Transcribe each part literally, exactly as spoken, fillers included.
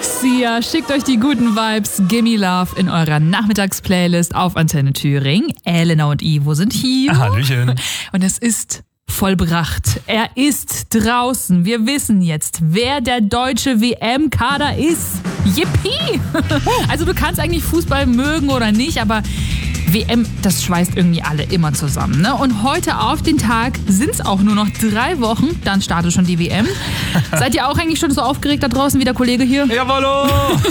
Sia schickt euch die guten Vibes Gimme Love in eurer Nachmittagsplaylist auf Antenne Thüringen. Elena und Ivo sind hier. Hallöchen. Und es ist vollbracht. Er ist draußen. Wir wissen jetzt, wer der deutsche W M-Kader ist. Yippie! Also du kannst eigentlich Fußball mögen oder nicht, aber W M, das schweißt irgendwie alle immer zusammen. Ne? Und heute auf den Tag sind es auch nur noch drei Wochen, dann startet schon die W M. Seid ihr auch eigentlich schon so aufgeregt da draußen wie der Kollege hier? Jawollo!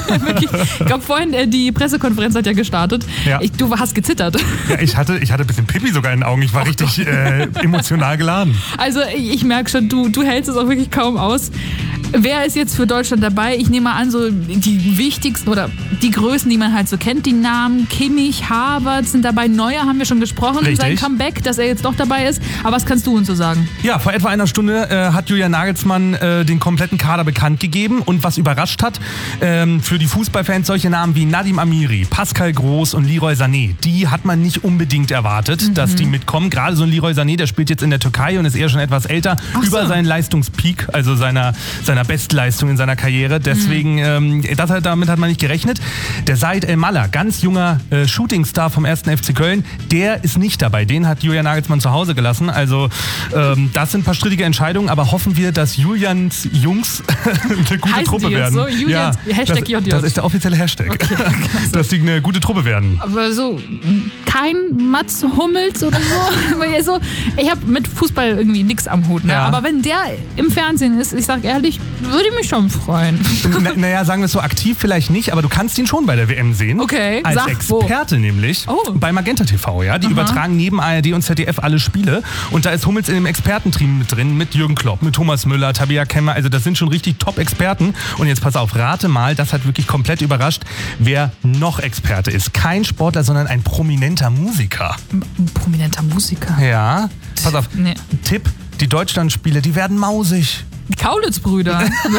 Ich glaube vorhin, äh, die Pressekonferenz hat ja gestartet. Ja. Ich, du hast gezittert. Ja, ich hatte, ich hatte ein bisschen Pipi sogar in den Augen. Ich war richtig äh, emotional geladen. Also ich, ich merke schon, du, du hältst es auch wirklich kaum aus. Wer ist jetzt für Deutschland dabei? Ich nehme mal an, so die wichtigsten oder die Größen, die man halt so kennt, die Namen Kimmich, Havertz sind dabei. Neuer haben wir schon gesprochen, Richtig. Sein Comeback, dass er jetzt doch dabei ist. Aber was kannst du uns so sagen? Ja, vor etwa einer Stunde äh, hat Julian Nagelsmann äh, den kompletten Kader bekannt gegeben. Und was überrascht hat, ähm, für die Fußballfans solche Namen wie Nadim Amiri, Pascal Groß und Leroy Sané, die hat man nicht unbedingt erwartet, mhm. dass die mitkommen. Gerade so ein Leroy Sané, der spielt jetzt in der Türkei und ist eher schon etwas älter, Ach über so. seinen Leistungspeak, also seiner, seiner Bestleistung in seiner Karriere. Deswegen, mhm. ähm, das, damit hat man nicht gerechnet. Der Said El-Mallah, ganz junger äh, Shootingstar vom ersten F C Köln, der ist nicht dabei. Den hat Julian Nagelsmann zu Hause gelassen. Also ähm, das sind ein paar strittige Entscheidungen, aber hoffen wir, dass Julians Jungs eine gute Heißen Truppe die werden. So? Julians, ja, Hashtag das, J J. das ist der offizielle Hashtag. Okay, dass die eine gute Truppe werden. Aber so kein Mats Hummels oder so. so ich habe mit Fußball irgendwie nichts am Hut. Ne? Ja. Aber wenn der im Fernsehen ist, ich sag ehrlich, würde ich mich schon freuen. Na, naja, sagen wir es so, aktiv vielleicht nicht, aber du kannst ihn schon bei der W M sehen. Okay, als sag Experte wo. nämlich. Oh. Bei Magenta T V, ja. Die Aha. übertragen neben A R D und Z D F alle Spiele. Und da ist Hummels in dem Expertenteam mit drin, mit Jürgen Klopp, mit Thomas Müller, Tabea Kemmer. Also das sind schon richtig Top-Experten. Und jetzt pass auf, rate mal, das hat wirklich komplett überrascht, wer noch Experte ist. Kein Sportler, sondern ein prominenter Musiker. Ein prominenter Musiker? Ja. Pass auf, nee. Tipp, die Deutschlandspiele, die werden mausig. Die Kaulitz-Brüder.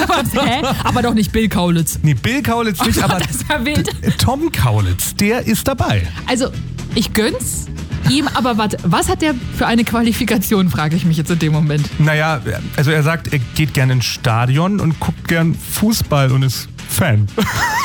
Hä? Aber doch nicht Bill Kaulitz. Nee, Bill Kaulitz nicht, oh, aber das war wild. Tom Kaulitz, der ist dabei. Also, ich gönn's ihm, aber warte, was hat der für eine Qualifikation, frage ich mich jetzt in dem Moment. Naja, also er sagt, er geht gerne ins Stadion und guckt gern Fußball und ist Fan.